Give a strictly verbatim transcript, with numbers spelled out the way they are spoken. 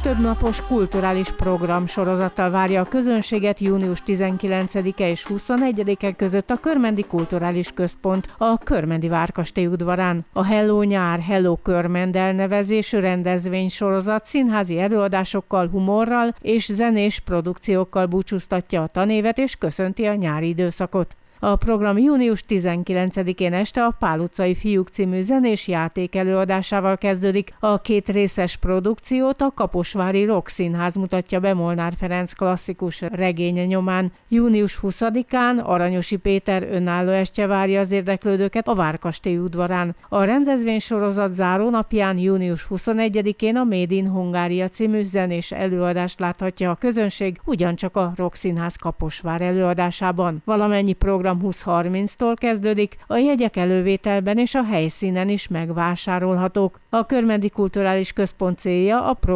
többnapos kulturális program sorozattal várja a közönséget június tizenkilencedike és huszonegyedike között a Körmendi Kulturális Központ a Körmendi Várkastély udvarán. A Hello Nyár, Hello Körmend elnevezésű rendezvénysorozat színházi előadásokkal, humorral és zenés produkciókkal búcsúztatja a tanévet és köszönti a nyári időszakot. A program június tizenkilencedikén este a Pál utcai fiúk című zenés játék előadásával kezdődik. A két részes produkciót a Kaposvári Rock Színház mutatja be Molnár Ferenc klasszikus regénye nyomán. június huszadikán Aranyosi Péter önálló estje várja az érdeklődőket a Várkastély udvarán. A rendezvénysorozat zárónapján június huszonegyedikén a Made in Hungária című zenés előadást láthatja a közönség, ugyancsak a Rock Színház Kaposvár előadásában. Valamennyi program húsz harminctól kezdődik, a jegyek elővételben és a helyszínen is megvásárolhatók. A Körmendi Kulturális Központ célja a